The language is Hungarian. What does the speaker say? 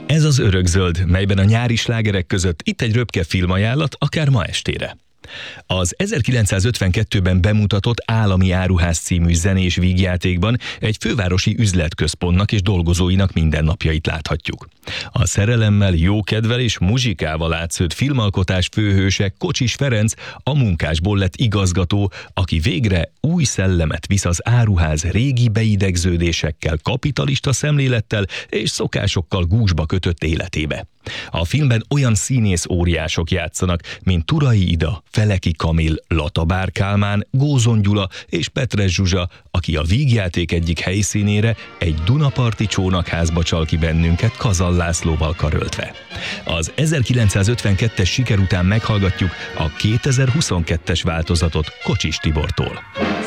Ez az Örökzöld, melyben a nyári slágerek között itt egy röpke filmajánlat, akár ma estére. Az 1952-ben bemutatott Állami Áruház című zenés vígjátékban egy fővárosi üzletközpontnak és dolgozóinak mindennapjait láthatjuk. A szerelemmel, jókedvel és muzsikával átszőtt filmalkotás főhőse Kocsis Ferenc a munkásból lett igazgató, aki végre új szellemet visz az áruház régi beidegződésekkel, kapitalista szemlélettel és szokásokkal gúzsba kötött életébe. A filmben olyan színész óriások játszanak, mint Turai Ida, Feleki Kamil, Latabár Kálmán, Gózon Gyula és Petres Zsuzsa, aki a vígjáték egyik helyszínére egy dunaparti csónakházba csal ki bennünket Kazall Lászlóval karöltve. Az 1952-es siker után meghallgatjuk a 2022-es változatot Kocsis Tibortól.